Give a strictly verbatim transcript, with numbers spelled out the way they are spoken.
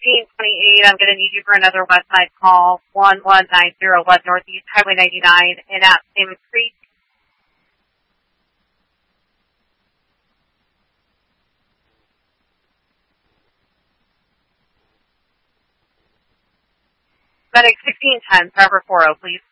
sixteen twenty-eight, I'm going to need you for another west side call, one one nine zero West Northeast Highway ninety-nine, and at Salmon Creek. Medic sixteen ten, Trevor four oh, please.